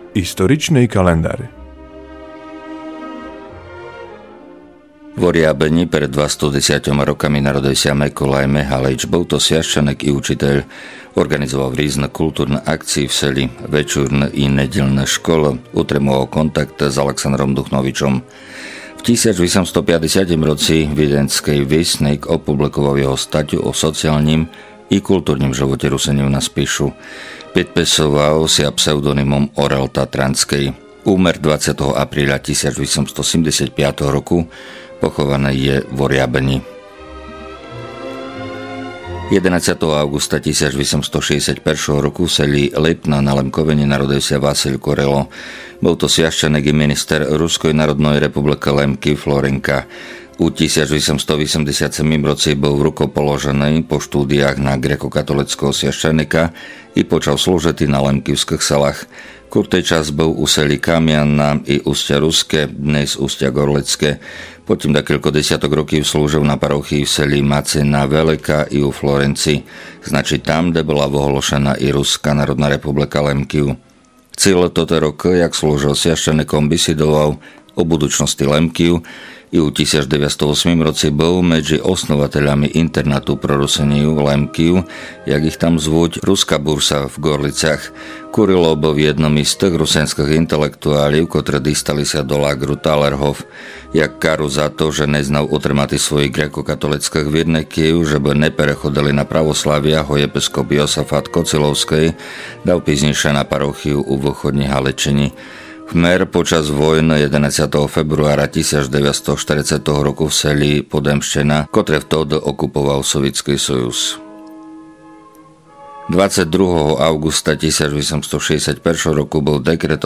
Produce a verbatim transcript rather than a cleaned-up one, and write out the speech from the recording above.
Историчный календар. V Oriabeni pred dvestodesiatimi rokami narodil sa Mekolaj Mehalič. Bol to sviaščanek i učiteľ. Organizoval rýzne kultúrne akcie v seli, večúrne i nedeľné škole. Utremoval kontakt s Alexandrom Duchnovičom. V tisícosemstopäťdesiatom roci viedenský vestník opublikoval jeho statiu o sociálnym i kultúrnym živote Ruseňov na Spišu. Podpisoval sa pseudonymom Orel Tatranskej. Úmer dvadsiateho apríla tisícosemstosedemdesiatpäť roku, pochované je v Oriabeni. jedenásteho augusta tisícosemstošesťdesiatjeden roku v seli Lipna na Lemkoveni narodil sa Vasil Korelo. Bol to sviaščanek i minister Ruskej národnej republiky Lemky Florenka. U tisícosemstoosemdesiatsedem roci bol v rukopoložený po štúdiách na grekokatolického sviaščanika i počal slúžiť na lemkivských selách. Kurtej čas bol u seli Kamianna i Ustia Ruské, dnes Ustia Gorlecké. Potom dakeľko desiatok rokov slúžil na parochii v seli Macena Velika i u Florenci, znači tam, kde bola ohlošená i Ruská národná republika Lemkiv. Cíle toto roky, jak slúžil sviaščanikom, besidoval o budúcnosti Lemkiv i u devätnásťstoosem roci bol medzi osnovateľami internátu pro Ruseňov Lemkiv, jak ich tam zvúť, Ruská bursa v Gorlicach. Kurilo bol jednom z tých rusenských intelektuálov, ktoré dostali sa do lágru Talerhov, jak karu za to, že neznal utrmati svojich grekokatolických viernikov, že by neprechodili na pravoslavia, ho episkop Josafat Kocilovský dal píznejšie na parochiu u východnej Halečini. Khmer počas vojny jedenásteho februára tisícdeväťstoštyridsať roku v seli Podemščena, ktoré vtedy okupoval Sovietský sojuz. dvadsiateho druhého augusta tisícosemstošesťdesiatjeden roku bol dekret